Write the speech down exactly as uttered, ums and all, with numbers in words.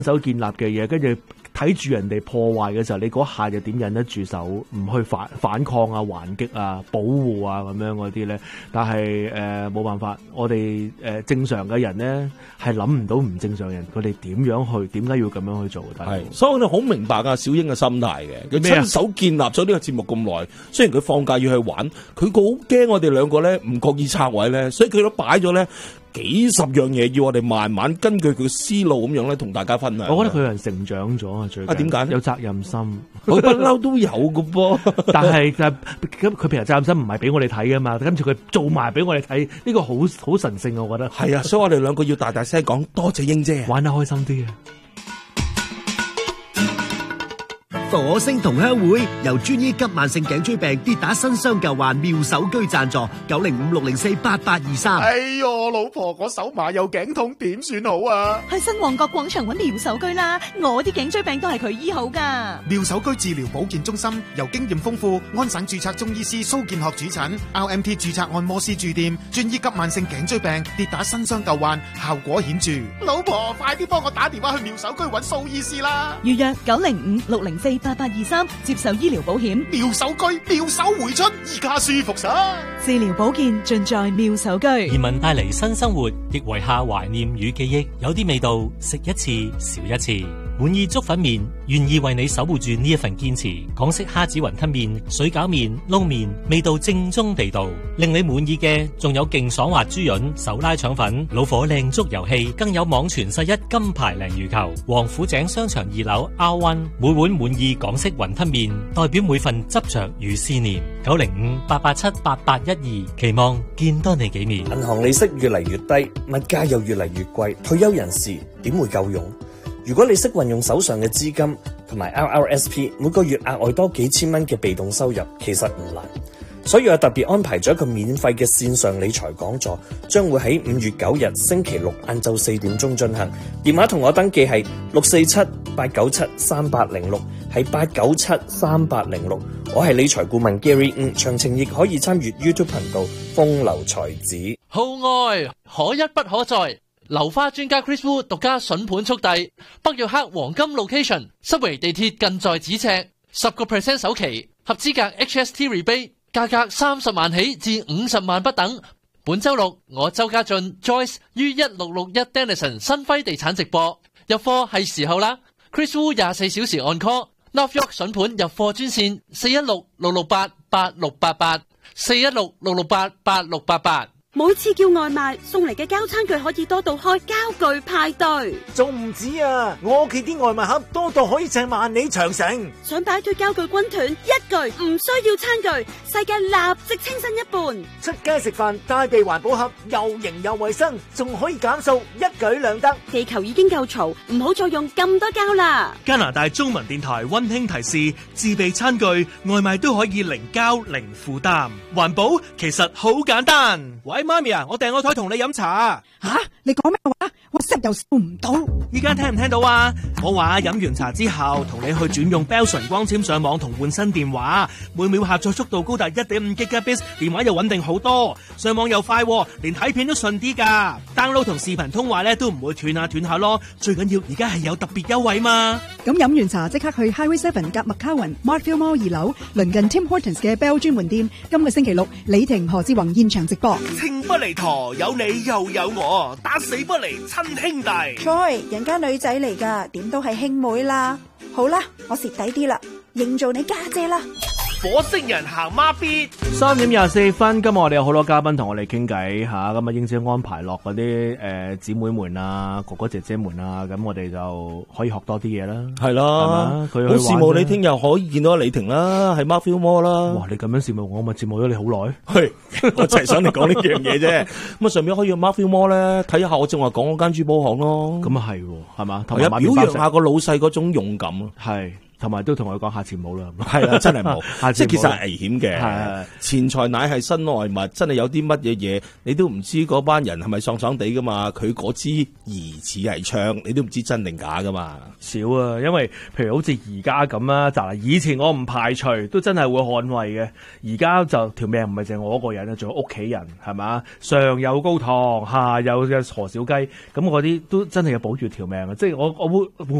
手建立嘅嘢，跟住睇住人哋破壞嘅時候，你嗰下就點忍得住手，唔去反反抗啊、還擊啊、保護啊咁樣嗰啲咧？但係誒冇辦法，我哋誒、呃、正常嘅人咧係諗唔到唔正常人佢哋點樣去，點解要咁樣去做？ 係，所以我哋好明白啊小英嘅心態嘅，佢親手建立咗呢個節目咁耐，雖然佢放假要去玩，佢好驚我哋兩個咧唔覺意拆位咧，所以佢都擺咗咧幾十樣嘢要我哋慢慢根據佢嘅思路咁樣咧同大家分享。 我覺得佢人成長咗啊，最近啊點解咧？ 有責任心， 我不嬲都有嘅噃。 但係咁佢平日責任心唔係俾我哋睇噶嘛，跟住佢做埋俾我哋睇，呢個好好神聖啊！我覺得係啊，所以我哋兩個要大大聲講多謝英姐， 玩得開心啲啊！ 火星同鄉會由專醫急慢性頸椎病跌打新傷舊患妙手居贊助，九零五六零四八八二三。 哎喲，老婆，我手麻又頸痛，點算好啊？ 去新旺角廣場揾妙手居啦，我啲頸椎病都係佢醫好噶。 妙手居治療保健中心由經驗豐富安省註冊中醫師蘇建學主診 ，R M T 註冊按摩師駐店，專醫急慢性頸椎病跌打新傷舊患，效果顯著。老婆，快啲幫我打電話去妙手居揾蘇醫師啦！ 預約九零五六零四八八二三，接受醫療保險。 妙手居，妙手回春，依家舒服晒。 治療保健盡在妙手居。 移民帶嚟新生活，亦遺下懷念與記憶。有啲味道，食一次少一次。滿意粥粉麵，願意為你守護住呢一份堅持。港式蝦子雲吞麵、水餃麵、撈麵，味道正宗地道。令你滿意嘅，仲有勁爽滑豬潤、手拉腸粉、老火靚粥遊戲，更有網傳世一金牌鯪魚球。王府井商場二樓 R 一，每碗滿意港式雲吞麵，代表每份執着與思念。九零五八八七八八一二，期望見多你幾面。 銀行利息越嚟越低，物價又越嚟越貴，退休人士點會夠用？如果你識運用手上嘅資金同埋 R R S P， 每個月額外多幾千蚊嘅被動收入，其實唔難。所以我特別安排咗一個免費嘅線上理財講座，將會喺五月九日星期六晏晝四點鐘進行。電話同我登記係六四七八九七三八零六，係八九七三八零六。我係理財顧問 Gary， 嗯，詳情亦可以參閱 YouTube 頻道風流才子。 號外可一不可再。流花專家 Chris Wu 獨家筍盤速遞，北約克黃金 location， 濕圍地鐵近在咫尺，十個 percent 首期，合資格 H S T rebate， 價格三十萬起至五十萬不等。本周六我周家俊 Joyce 於一六六一 Denison 新輝地產直播，入貨係時候啦。Chris Wu 廿四小時按 call，North York 筍盤入貨專線四一六六六八八六八八，四一六六六八八六八八。 每次叫外賣送嚟嘅膠餐具可以多到開膠具派對， 仲唔止啊！我屋企啲外賣盒多到可以掟萬里長城。 想擺脫膠具軍團，一句唔需要餐具，世界立即清新一半。 出街食飯帶備環保盒，又型又衛生，仲可以減數，一舉兩得。 地球已經夠嘈，唔好再用咁多膠啦。 加拿大中文電台溫馨提示：自備餐具外賣都可以零膠零負擔，環保其實好簡單。 喂，媽咪啊，我訂個台同你飲茶。 吓，你講咩話？我食又收唔到。 依家聽唔聽到啊？我話飲完茶之後，同你去轉用 Bell 純光纖上網同換新電話，每秒下載速度高達 一點五 Gigabits， 電話又穩定好多，上網又快，連睇片都順啲噶。download 同視頻通話咧都唔會斷下斷下咯。最緊要而家係有特別優惠嘛。 咁飲完茶即刻去 Highway Seven 夾 McCowan Markfield Mall 二樓，鄰近 Tim Hortons 嘅 Bell 專門店。今個星期六，李婷何志宏現場直播。 情不離陀，有你又有我，打死不離親兄弟。 Joy，人家女仔嚟噶，點都係兄妹啦。好啦，我蝕底啲啦，認做你家姐啦。 火星人行孖咇， 三點廿四分，今日我哋有好多嘉賓同我哋傾偈吓，咁啊英姐安排落嗰啲誒姊妹們啊、哥哥姐姐們啊，咁我哋就可以學多啲嘢啦。 係啦，佢好羨慕你聽日可以見到李婷啦，喺 Marvel Mall 啦。 哇，你咁樣羨慕我，咪羨慕咗你好耐。 係，我就係想你講呢樣嘢啫。咁啊，上面可以去 Marvel Mall 咧，睇下我正話講嗰間珠寶行咯。 咁啊係，係嘛，同埋表揚下個老細嗰種勇敢咯。 係。 同埋都同佢講下次冇啦。 係啦，真係冇， 下次冇啦即係其實係危險嘅。錢財乃係身外物，真係有啲乜嘢嘢，你都唔知嗰班人係咪喪喪地噶嘛？佢嗰支疑似係槍，你都唔知真定假噶嘛？ 少啊，因為譬如好似而家咁啦，就係以前我唔排除都真係會捍衛嘅，而家就條命唔係淨係我一個人啊，仲有屋企人係嘛，上有高堂，下有嘅何小雞，咁嗰啲都真係要保住條命啊！即係我我會。